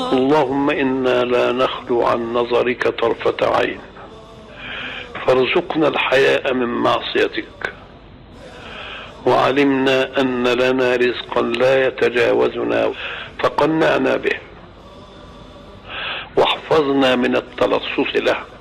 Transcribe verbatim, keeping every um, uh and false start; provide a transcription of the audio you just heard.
اللهم إنا لا نخلو عن نظرك طرفة عين، فارزقنا الحياء من معصيتك، وعلمنا أن لنا رزقا لا يتجاوزنا فقنعنا به، واحفظنا من التلصص له.